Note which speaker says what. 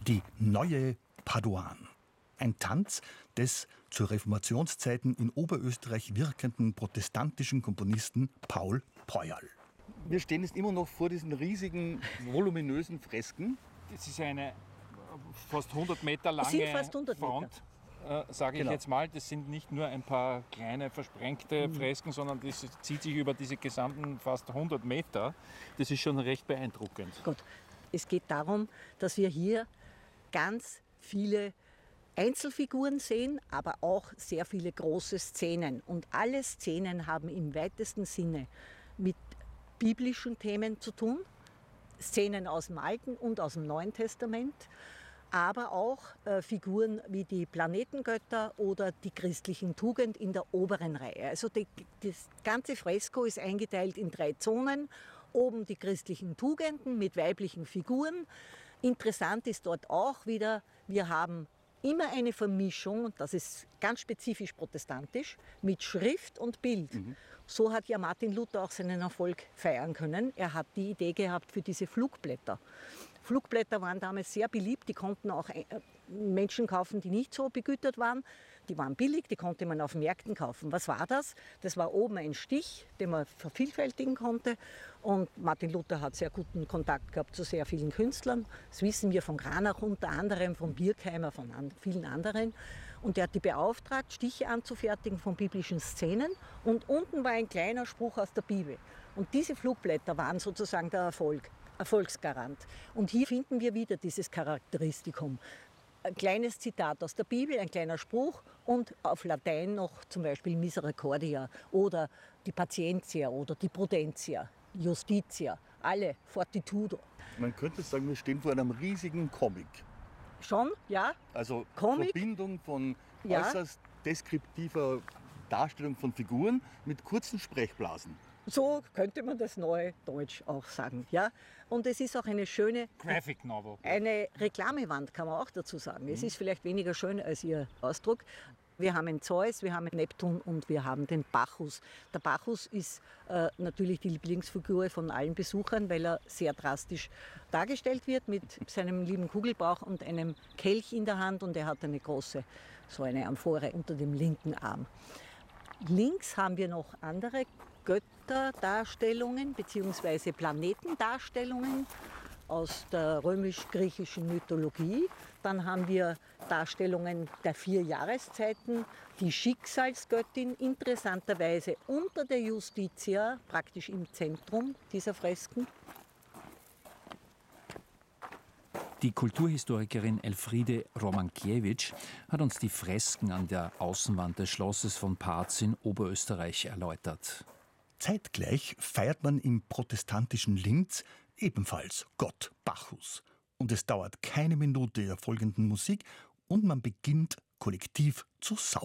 Speaker 1: Die neue Paduan. Ein Tanz des zu Reformationszeiten in Oberösterreich wirkenden protestantischen Komponisten Paul Breuerl. Wir stehen jetzt immer noch vor diesen riesigen, voluminösen Fresken.
Speaker 2: Das ist eine fast 100 Meter lange Front, sage ich jetzt mal. Das sind nicht nur ein paar kleine versprengte Fresken, sondern das zieht sich über diese gesamten fast 100 Meter. Das ist schon recht beeindruckend.
Speaker 3: Gut. Es geht darum, dass wir hier ganz viele Einzelfiguren sehen, aber auch sehr viele große Szenen. Und alle Szenen haben im weitesten Sinne mit biblischen Themen zu tun. Szenen aus dem Alten und aus dem Neuen Testament. Aber auch Figuren wie die Planetengötter oder die christlichen Tugend in der oberen Reihe. Also das ganze Fresko ist eingeteilt in 3 Zonen. Oben die christlichen Tugenden mit weiblichen Figuren. Interessant ist dort auch wieder, wir haben immer eine Vermischung, und das ist ganz spezifisch protestantisch, mit Schrift und Bild. So hat ja Martin Luther auch seinen Erfolg feiern können. Er hat die Idee gehabt für diese Flugblätter. Flugblätter waren damals sehr beliebt, die konnten auch Menschen kaufen, die nicht so begütert waren. Die waren billig, die konnte man auf Märkten kaufen. Was war das? Das war oben ein Stich, den man vervielfältigen konnte. Und Martin Luther hat sehr guten Kontakt gehabt zu sehr vielen Künstlern. Das wissen wir von Cranach unter anderem, von Birkheimer, von vielen anderen. Und er hat die beauftragt, Stiche anzufertigen von biblischen Szenen. Und unten war ein kleiner Spruch aus der Bibel. Und diese Flugblätter waren sozusagen der Erfolgsgarant. Und hier finden wir wieder dieses Charakteristikum. Ein kleines Zitat aus der Bibel, ein kleiner Spruch und auf Latein noch zum Beispiel Misericordia oder die Patientia oder die Prudentia, Justitia, alle, Fortitudo.
Speaker 1: Man könnte sagen, wir stehen vor einem riesigen Comic.
Speaker 3: Schon, ja.
Speaker 1: Also
Speaker 3: Comic.
Speaker 1: Verbindung von äußerst deskriptiver Darstellung von Figuren mit kurzen Sprechblasen.
Speaker 3: So könnte man das neue Deutsch auch sagen. Ja? Und es ist auch eine schöne
Speaker 2: Graphic Novel.
Speaker 3: Eine Reklamewand, kann man auch dazu sagen. Es ist vielleicht weniger schön als Ihr Ausdruck. Wir haben einen Zeus, wir haben einen Neptun und wir haben den Bacchus. Der Bacchus ist natürlich die Lieblingsfigur von allen Besuchern, weil er sehr drastisch dargestellt wird mit seinem lieben Kugelbauch und einem Kelch in der Hand. Und er hat eine große, so eine Amphore unter dem linken Arm. Links haben wir noch andere Götterdarstellungen bzw. Planetendarstellungen aus der römisch-griechischen Mythologie. Dann haben wir Darstellungen der 4 Jahreszeiten, die Schicksalsgöttin, interessanterweise unter der Justitia, praktisch im Zentrum dieser Fresken.
Speaker 4: Die Kulturhistorikerin Elfriede Romankiewicz hat uns die Fresken an der Außenwand des Schlosses von Parz in Oberösterreich erläutert.
Speaker 1: Zeitgleich feiert man im protestantischen Linz ebenfalls Gott Bacchus. Und es dauert keine Minute der folgenden Musik und man beginnt kollektiv zu saufen.